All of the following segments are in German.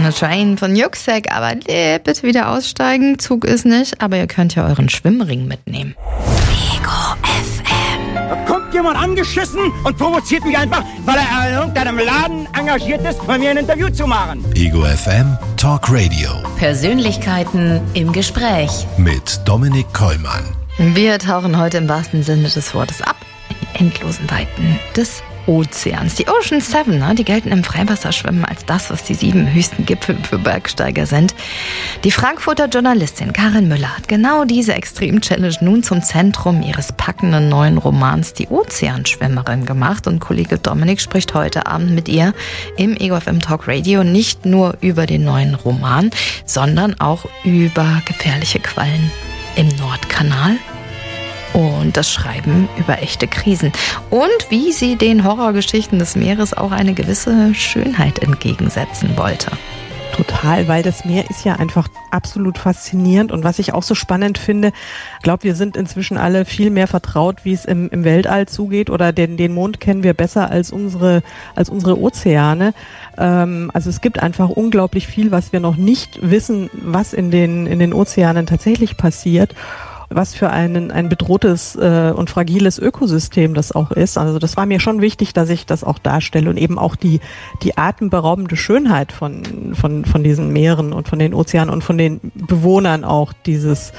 a Train von Yüksek, aber bitte wieder aussteigen. Zug ist nicht, aber ihr könnt ja euren Schwimmring mitnehmen. Ego FM. Da kommt jemand angeschissen und provoziert mich einfach, weil er in irgendeinem Laden engagiert ist, bei mir ein Interview zu machen. Ego FM Talk Radio. Persönlichkeiten im Gespräch. Mit Dominik Kollmann. Wir tauchen heute im wahrsten Sinne des Wortes ab in die endlosen Weiten des Ozeans. Die Ocean 7, die gelten im Freiwasserschwimmen als das, was die 7 höchsten Gipfel für Bergsteiger sind. Die Frankfurter Journalistin Karin Müller hat genau diese Extrem-Challenge nun zum Zentrum ihres packenden neuen Romans Die Ozeanschwimmerin gemacht. Und Kollege Dominik spricht heute Abend mit ihr im Ego FM Talk Radio nicht nur über den neuen Roman, sondern auch über gefährliche Quallen im Nordkanal. Und das Schreiben über echte Krisen. Und wie sie den Horrorgeschichten des Meeres auch eine gewisse Schönheit entgegensetzen wollte. Total, weil das Meer ist ja einfach absolut faszinierend. Und was ich auch so spannend finde, ich glaube, wir sind inzwischen alle viel mehr vertraut, wie es im Weltall zugeht. Oder den Mond kennen wir besser als unsere Ozeane. Also es gibt einfach unglaublich viel, was wir noch nicht wissen, was in den Ozeanen tatsächlich passiert. Was für ein bedrohtes und fragiles Ökosystem das auch ist. Also das war mir schon wichtig, dass ich das auch darstelle und eben auch die atemberaubende Schönheit von diesen Meeren und von den Ozeanen und von den Bewohnern auch dieses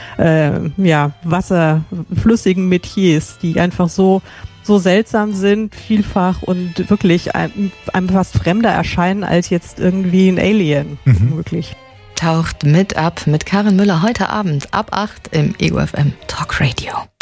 wasserflüssigen Metiers, die einfach so seltsam sind, vielfach und wirklich einem fast fremder erscheinen als jetzt irgendwie ein Alien, wirklich. Taucht mit ab mit Karin Müller heute Abend ab 8 im Ego FM Talk Radio.